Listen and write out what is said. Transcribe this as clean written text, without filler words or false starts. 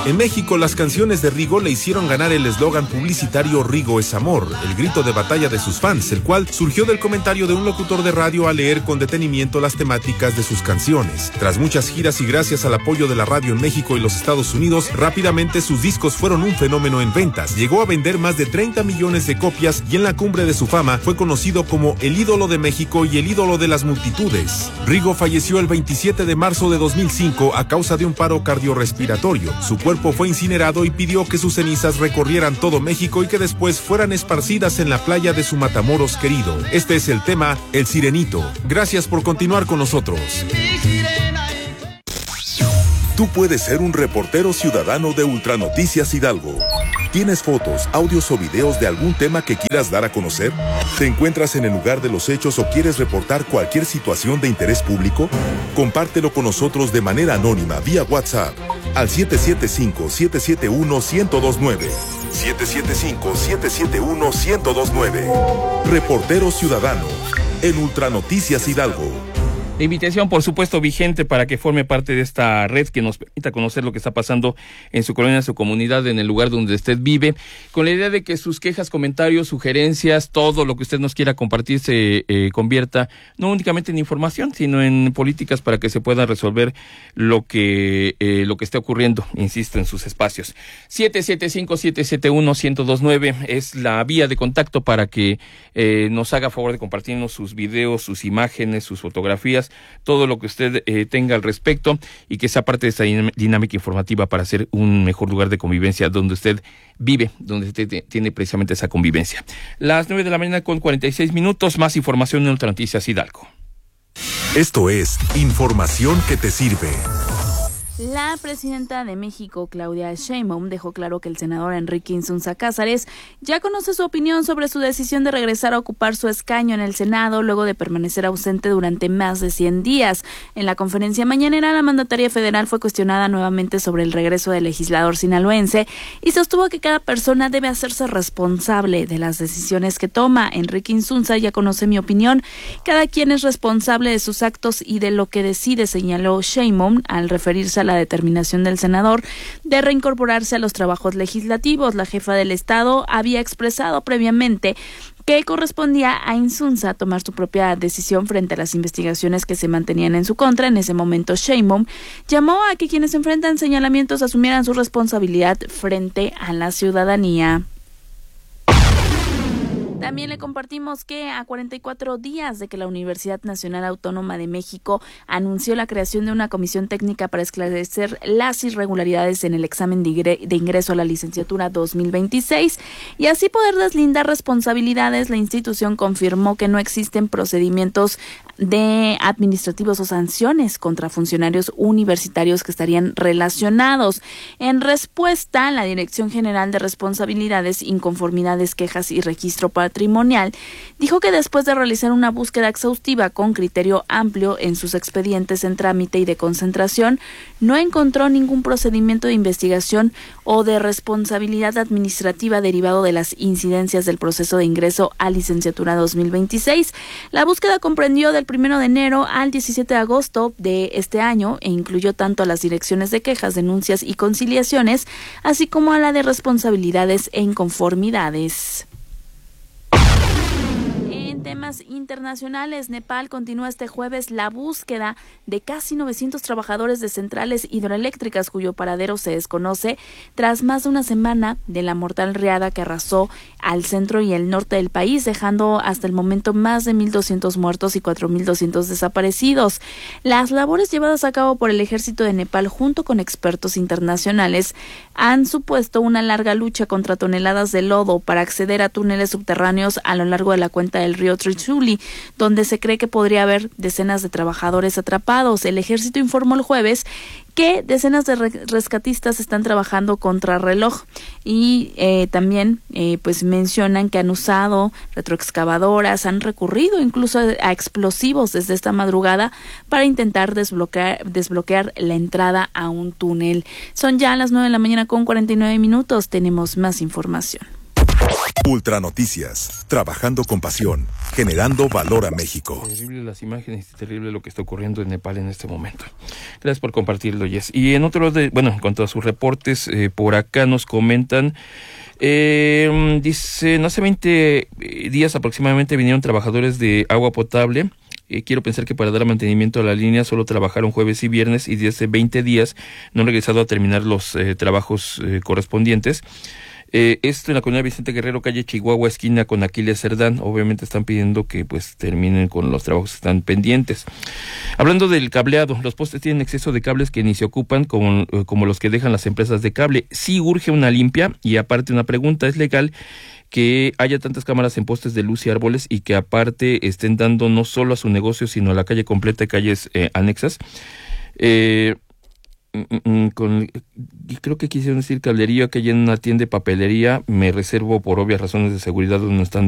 En México, las canciones de Rigo le hicieron ganar el eslogan publicitario Rigo es amor, el grito de batalla de sus fans, el cual surgió del comentario de un locutor de radio al leer con detenimiento las temáticas de sus canciones. Tras muchas giras y gracias al apoyo de la radio en México y los Estados Unidos, rápidamente sus discos fueron un fenómeno en ventas. Llegó a vender más de 30 millones de copias y en la cumbre de su fama fue conocido como el ídolo de México y el ídolo de las multitudes. Rigo falleció el 27 de marzo de 2005 a causa de un paro cardiorrespiratorio. Su cuerpo fue incinerado y pidió que sus cenizas recorrieran todo México y que después fueran esparcidas en la playa de su Matamoros querido. Este es el tema El Sirenito. Gracias por continuar con nosotros. Tú puedes ser un reportero ciudadano de Ultranoticias Hidalgo. ¿Tienes fotos, audios o videos de algún tema que quieras dar a conocer? ¿Te encuentras en el lugar de los hechos o quieres reportar cualquier situación de interés público? Compártelo con nosotros de manera anónima vía WhatsApp al 775-771-1029. 775-771-1029. Reportero ciudadano en Ultranoticias Hidalgo. La invitación, por supuesto, vigente para que forme parte de esta red que nos permita conocer lo que está pasando en su colonia, en su comunidad, en el lugar donde usted vive, con la idea de que sus quejas, comentarios, sugerencias, todo lo que usted nos quiera compartir se convierta no únicamente en información, sino en políticas para que se pueda resolver lo que esté ocurriendo, insisto, en sus espacios. 775-771-1029 es la vía de contacto para que nos haga favor de compartirnos sus videos, sus imágenes, sus fotografías, todo lo que usted tenga al respecto y que sea parte de esta dinámica informativa para hacer un mejor lugar de convivencia donde usted vive, donde usted tiene precisamente esa convivencia. Las 9 de la mañana con 46 minutos, más información en Ultranoticias Hidalgo. Esto es información que te sirve. La presidenta de México, Claudia Sheinbaum, dejó claro que el senador Enrique Insunza Cázares ya conoce su opinión sobre su decisión de regresar a ocupar su escaño en el Senado luego de permanecer ausente durante más de 100 días. En la conferencia mañanera, la mandataria federal fue cuestionada nuevamente sobre el regreso del legislador sinaloense y sostuvo que cada persona debe hacerse responsable de las decisiones que toma. Enrique Insunza ya conoce mi opinión. Cada quien es responsable de sus actos y de lo que decide, señaló Sheinbaum al referirse a la determinación del senador de reincorporarse a los trabajos legislativos. La jefa del Estado había expresado previamente que correspondía a Insunza tomar su propia decisión frente a las investigaciones que se mantenían en su contra. En ese momento, Sheinbaum llamó a que quienes enfrentan señalamientos asumieran su responsabilidad frente a la ciudadanía. También le compartimos que a 44 días de que la Universidad Nacional Autónoma de México anunció la creación de una comisión técnica para esclarecer las irregularidades en el examen de ingreso a la licenciatura 2026 y así poder deslindar responsabilidades, la institución confirmó que no existen procedimientos de administrativos o sanciones contra funcionarios universitarios que estarían relacionados. En respuesta, la Dirección General de Responsabilidades, Inconformidades, Quejas y Registro Patrimonial dijo que después de realizar una búsqueda exhaustiva con criterio amplio en sus expedientes en trámite y de concentración, no encontró ningún procedimiento de investigación o de responsabilidad administrativa derivado de las incidencias del proceso de ingreso a licenciatura 2026. La búsqueda comprendió del 1 de enero al 17 de agosto de este año e incluyó tanto a las direcciones de quejas, denuncias y conciliaciones, así como a la de responsabilidades e inconformidades. Temas internacionales, Nepal continúa este jueves la búsqueda de casi 900 trabajadores de centrales hidroeléctricas cuyo paradero se desconoce tras más de una semana de la mortal riada que arrasó al centro y el norte del país, dejando hasta el momento más de 1,200 muertos y 4,200 desaparecidos. Las labores llevadas a cabo por el ejército de Nepal junto con expertos internacionales han supuesto una larga lucha contra toneladas de lodo para acceder a túneles subterráneos a lo largo de la cuenca del río Trishuli, donde se cree que podría haber decenas de trabajadores atrapados. El ejército informó el jueves que decenas de rescatistas están trabajando contra reloj y también pues mencionan que han usado retroexcavadoras, han recurrido incluso a explosivos desde esta madrugada para intentar desbloquear la entrada a un túnel. Son ya las 9 de la mañana con 49 minutos. Tenemos más información. Ultranoticias, trabajando con pasión, generando valor a México. Terrible las imágenes y terrible lo que está ocurriendo en Nepal en este momento. Gracias por compartirlo, Jess. Y en otro en cuanto a sus reportes, por acá nos comentan, dicen, hace 20 días aproximadamente vinieron trabajadores de agua potable. Quiero pensar que para dar mantenimiento a la línea solo trabajaron jueves y viernes y desde 20 días no han regresado a terminar los trabajos correspondientes. Esto en la comunidad Vicente Guerrero, calle Chihuahua, esquina con Aquiles Cerdán. Obviamente están pidiendo que pues terminen con los trabajos que están pendientes. Hablando del cableado, los postes tienen exceso de cables que ni se ocupan como los que dejan las empresas de cable. Sí urge una limpia y aparte una pregunta, ¿es legal que haya tantas cámaras en postes de luz y árboles y que aparte estén dando no solo a su negocio sino a la calle completa y calles anexas? Creo que quisieron decir cablería, que hay en una tienda de papelería. Me reservo por obvias razones de seguridad donde están